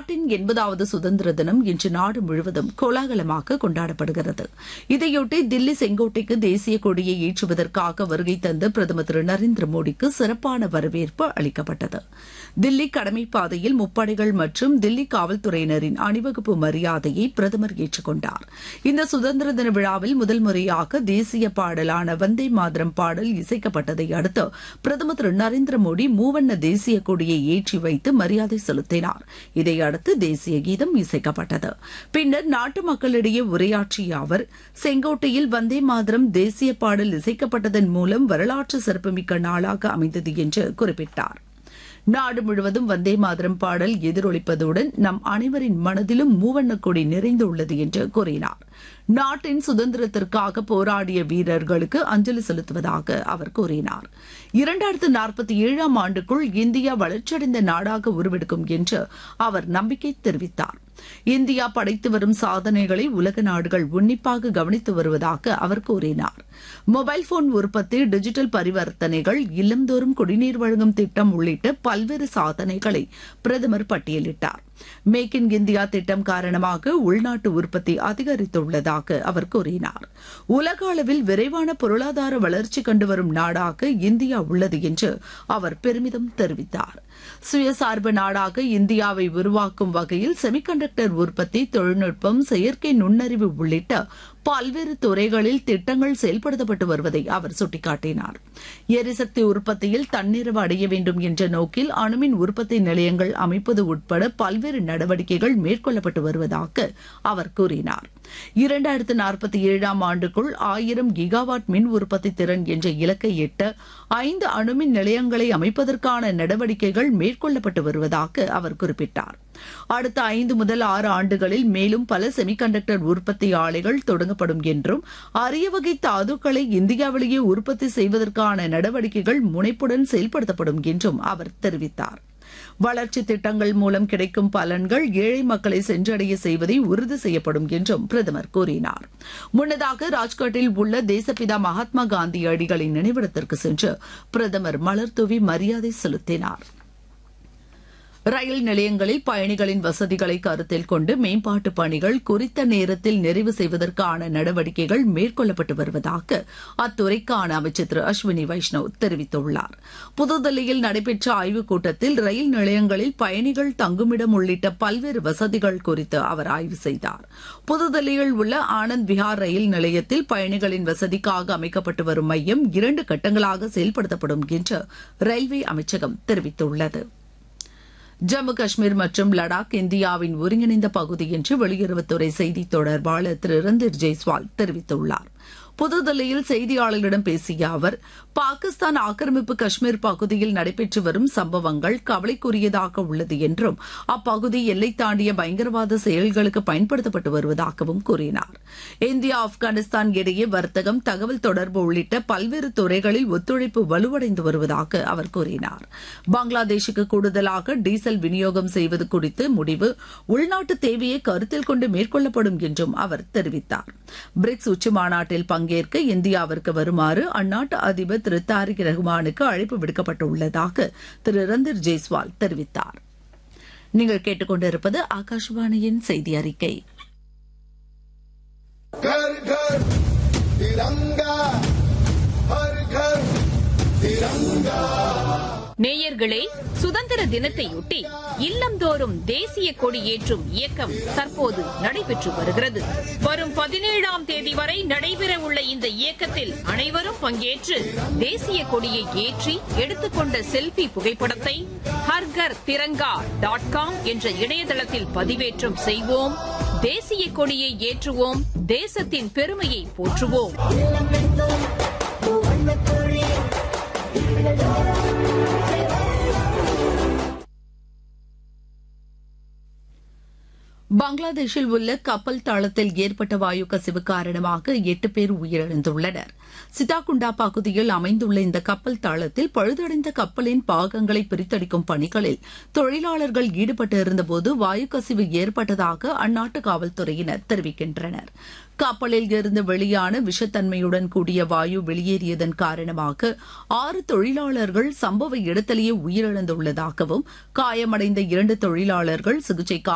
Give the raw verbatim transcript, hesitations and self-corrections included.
நாட்டின் எண்பதாவது சுதந்திர தினம் இன்று நாடு முழுவதும் கோலாகலமாக கொண்டாடப்படுகிறது. இதையொட்டி தில்லி செங்கோட்டைக்கு தேசிய கொடியை ஏற்றுவதற்காக வருகை தந்த பிரதமர் திரு நரேந்திர மோடிக்கு சிறப்பான வரவேற்பு அளிக்கப்பட்டது. தில்லி கடமை பாதையில் முப்படைகள் மற்றும் தில்லி காவல்துறையினரின் அணிவகுப்பு மரியாதையை பிரதமர் ஏற்றுக்கொண்டார். இந்த சுதந்திர தின விழாவில் முதல் முறையாக தேசிய பாடலான வந்தே மாதரம் பாடல் இசைக்கப்பட்டதை அடுத்து பிரதமர் திரு நரேந்திர மோடி மூவண்ண தேசிய கொடியை ஏற்றி வைத்து மரியாதை செலுத்தினார். இதையடுத்து தேசிய கீதம் இசைக்கப்பட்டது. பின்னர் நாட்டு மக்களிடையே உரையாற்றிய அவர், செங்கோட்டையில் வந்தே மாதரம் தேசிய பாடல் இசைக்கப்பட்டதன் மூலம் வரலாற்று சிறப்புமிக்க நாளாக அமைந்தது என்று குறிப்பிட்டார். நாடு முழுவதும் வந்தே மாதரம் பாடல் எதிரொலிப்பதுடன் நம் அனைவரின் மனதிலும் மூவண்ணக் கொடி நிறைந்துள்ளது என்று கூறினார். நாட்டின் சுதந்திரத்திற்காக போராடிய வீரர்களுக்கு அஞ்சலி செலுத்துவதாக அவர் கூறினார். இரண்டாயிரத்து நாற்பத்தி ஏழாம் ஆண்டுக்குள் இந்தியா வளர்ச்சியடைந்த நாடாக உருவெடுக்கும் என்று அவர் நம்பிக்கை தெரிவித்தார். இந்தியா படைத்து வரும் சாதனைகளை உலக நாடுகள் உன்னிப்பாக கவனித்து வருவதாக அவர் கூறினார். மொபைல் போன் உற்பத்தி, டிஜிட்டல் பரிவர்த்தனைகள், இல்லந்தோறும் குடிநீர் வழங்கும் திட்டம் உள்ளிட்ட பல்வேறு சாதனைகளை பிரதமர் பட்டியலிட்டார். மேக் இன் இந்தியா திட்டம் காரணமாக உள்நாட்டு உற்பத்தி அதிகரித்துள்ளதாக அவர் கூறினார். உலக அளவில் விரைவான பொருளாதார வளர்ச்சி கண்டு வரும் நாடாக இந்தியா உள்ளது என்று அவர் பெருமிதம் தெரிவித்தார். சுயசார்பு நாடாக இந்தியாவை உருவாக்கும் வகையில் செமிகண்டக்டர் உற்பத்தி, தொழில்நுட்பம், செயற்கை நுண்ணறிவு உள்ளிட்ட பல்வேறு துறைகளில் திட்டங்கள் செயல்படுத்தப்பட்டு வருவதை அவர் சுட்டிக்காட்டினார். எரிசக்தி உற்பத்தியில் தன்னிறைவு அடைய வேண்டும் என்ற நோக்கில் அணுமின் உற்பத்தி நிலையங்கள் அமைப்பது உட்பட பல்வேறு நடவடிக்கைகள் மேற்கொள்ளப்பட்டு வருவதாக அவர் கூறினார். இரண்டாயிரத்து நாற்பத்தி ஏழாம் ஆண்டுக்குள் ஆயிரம் கிகாவாட் மின் உற்பத்தி திறன் என்ற இலக்கை எட்ட ஐந்து அணுமின் நிலையங்களை அமைப்பதற்கான நடவடிக்கைகள் மேற்கொள்ளப்பட்டு வருவதாக அவர் குறிப்பிட்டார். அடுத்த ஐந்து முதல் ஆறு ஆண்டுகளில் மேலும் பல செமிகண்டக்டர் உற்பத்தி ஆலைகள் தொடங்கப்படும் என்றும் அரிய வகை தாதுக்களை இந்தியாவிலேயே உற்பத்தி செய்வதற்கான நடவடிக்கைகள் முனைப்புடன் செயல்படுத்தப்படும் என்றும் அவர் தெரிவித்தார். வளர்ச்சி திட்டங்கள் மூலம் கிடைக்கும் பலன்கள் ஏழை மக்களை சென்றடைய செய்வதை உறுதி செய்யப்படும் என்றும் பிரதமர் கூறினார். முன்னதாக ராஜ்காட்டில் உள்ள தேசப்பிதா மகாத்மா காந்தி அடிகளின் நினைவிடத்திற்கு சென்று பிரதமர் மலர்தூவி மரியாதை செலுத்தினார். ரயில் நிலையங்களில் பயணிகளின் வசதிகளை கருத்தில் கொண்டு மேம்பாட்டு பணிகள் குறித்த நேரத்தில் நிறைவு செய்வதற்கான நடவடிக்கைகள் மேற்கொள்ளப்பட்டு வருவதாக அத்துறைக்கான அமைச்சர் திரு அஸ்வினி வைஷ்ணவ் தெரிவித்துள்ளார். புதுதில்லியில் நடைபெற்ற ஆய்வுக் கூட்டத்தில் ரயில் நிலையங்களில் பயணிகள் தங்குமிடம் உள்ளிட்ட பல்வேறு வசதிகள் குறித்து அவர் ஆய்வு செய்தார். புதுதில்லியில் உள்ள ஆனந்த் விஹார் ரயில் நிலையத்தில் பயணிகளின் வசதிக்காக அமைக்கப்பட்டு வரும் மையம் இரண்டு கட்டங்களாக செயல்படுத்தப்படும் என்று ரயில்வே அமைச்சகம் தெரிவித்துள்ளது. ஜம்மு காஷ்மீர் மற்றும் லடாக் இந்தியாவின் ஒருங்கிணைந்த பகுதி என்று வெளியுறவுத்துறை செய்தித் தொடர்பாளர் திரு ரந்தீர் ஜெய்ஸ்வால் தெரிவித்துள்ளார். புதுதில்லியில் செய்தியாளர்களிடம் பேசிய அவர், பாகிஸ்தான் ஆக்கிரமிப்பு காஷ்மீர் பகுதியில் நடைபெற்று வரும் சம்பவங்கள் கவலைக்குரியதாக உள்ளது என்றும் அப்பகுதி எல்லை தாண்டிய பயங்கரவாத செயல்களுக்கு பயன்படுத்தப்பட்டு வருவதாகவும் கூறினார். இந்தியா ஆப்கானிஸ்தான் இடையே வர்த்தகம், தகவல் தொடர்பு உள்ளிட்ட பல்வேறு துறைகளில் ஒத்துழைப்பு வலுவடைந்து வருவதாக அவர் கூறினார். பங்களாதேஷுக்கு கூடுதலாக டீசல் விநியோகம் செய்வது குறித்து முடிவு உள்நாட்டு தேவையை கருத்தில் கொண்டு மேற்கொள்ளப்படும் என்றும் அவர் தெரிவித்தார். பிரிக்ஸ் உச்சிமாநாட்டில் பங்கேற்க இந்தியாவிற்கு வருமாறு அந்நாட்டு அதிபர் திரு தாரிக் ரஹ்மானுக்கு அழைப்பு விடுக்கப்பட்டுள்ளதாக திரு ரந்தீர் ஜெய்ஸ்வால் தெரிவித்தார். நீங்கள் கேட்டுக்கொண்டிருப்பது ஆகாஷவாணியின் செய்தி அறிக்கை. நேயர்களே, சுதந்திர தினத்தையொட்டி இல்லந்தோறும் தேசிய கொடி ஏற்றும் இயக்கம் தற்போது நடைபெற்று வருகிறது. வரும் பதினேழாம் தேதி வரை நடைபெற உள்ள இந்த இயக்கத்தில் அனைவரும் பங்கேற்று தேசிய கொடியை ஏற்றி எடுத்துக்கொண்ட செல்பி புகைப்படத்தை ஹர்கர் திரங்கா டாட் காம் என்ற இணையதளத்தில் பதிவேற்றம் செய்வோம். தேசிய கொடியை ஏற்றுவோம். தேசத்தின் பெருமையை போற்றுவோம். பங்களாதேஷில் உள்ள கப்பல் தளத்தில் ஏற்பட்ட வாயு கசிவு காரணமாக எட்டு பேர் உயிரிழந்துள்ளனர். சிதாகுண்டா பகுதியில் அமைந்துள்ள இந்த கப்பல் தளத்தில் பழுதடைந்த கப்பலின் பாகங்களை பிரித்தடிக்கும் பணிகளில் தொழிலாளர்கள் ஈடுபட்டிருந்தபோது வாயு கசிவு ஏற்பட்டதாக அந்நாட்டு காவல்துறையினர் தெரிவிக்கின்றனர். கப்பலில் இருந்து வெளியான விஷத்தன்மையுடன் கூடிய வாயு வெளியேறியதன் காரணமாக ஆறு தொழிலாளர்கள் சம்பவ இடத்திலேயே உயிரிழந்துள்ளதாகவும் காயமடைந்த இரண்டு தொழிலாளர்கள் சிகிச்சைக்காக